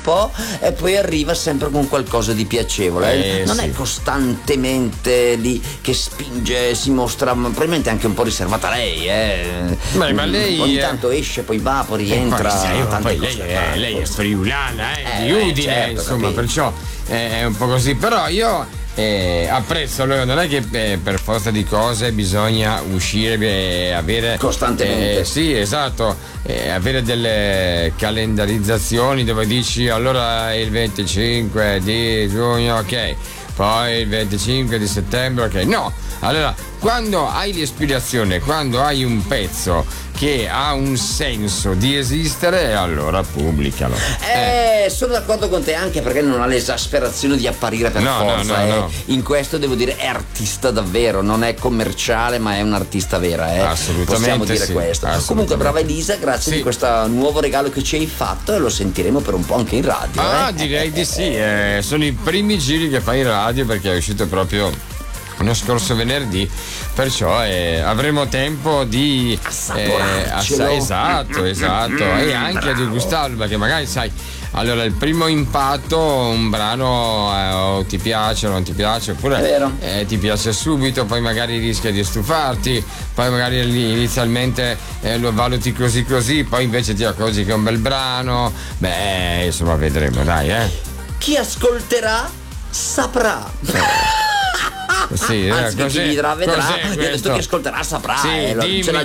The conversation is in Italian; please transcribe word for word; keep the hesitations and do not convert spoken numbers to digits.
un po' e poi arriva sempre con qualcosa di piacevole. Eh, non sì. è costantemente lì che spinge, si mostra, probabilmente anche un po' riservata a lei, eh. Beh, ma lei ogni è- tanto esce, poi va, poi rientra. Poi, sai, ma tante poi cose lei, da è, fare. lei è friulana, eh, Eh, di beh, Udine, certo, insomma, capito. perciò eh, è un po' così. Però io eh, apprezzo, allora, non è che eh, per forza di cose bisogna uscire e avere Costantemente. eh, sì, esatto, eh, avere delle calendarizzazioni dove dici allora il venticinque di giugno, ok, poi il venticinque di settembre, ok. No, allora quando hai l'ispirazione, quando hai un pezzo che ha un senso di esistere, allora pubblicalo. Eh, sono d'accordo con te, anche perché non ha l'esasperazione di apparire per No, no, forza. no, eh. no. In questo devo dire è artista davvero, non è commerciale, ma è un'artista vera. Eh. Assolutamente Possiamo dire sì, questo. assolutamente. Comunque, brava Elisa, grazie Sì. di questo nuovo regalo che ci hai fatto e lo sentiremo per un po' anche in radio. Ah, eh. direi di sì, eh, sono i primi giri che fai in radio perché è uscito proprio lo scorso venerdì, perciò eh, avremo tempo di Assaporarcelo. esatto, esatto, e anche di gustarlo, perché magari sai, allora il primo impatto un brano eh, o ti piace o non ti piace, È oppure vero. eh, ti piace subito, poi magari rischia di stufarti, poi magari lì inizialmente eh, lo valuti così così, poi invece ti accorgi che è un bel brano, beh insomma vedremo, dai, eh. Chi ascolterà saprà. Sì, eh, Anzi, chi cos'è- vedrà vedrà. cos'è Io ho detto questo? chi ascolterà saprà. Sì, eh, lo- dimmi ce l'ha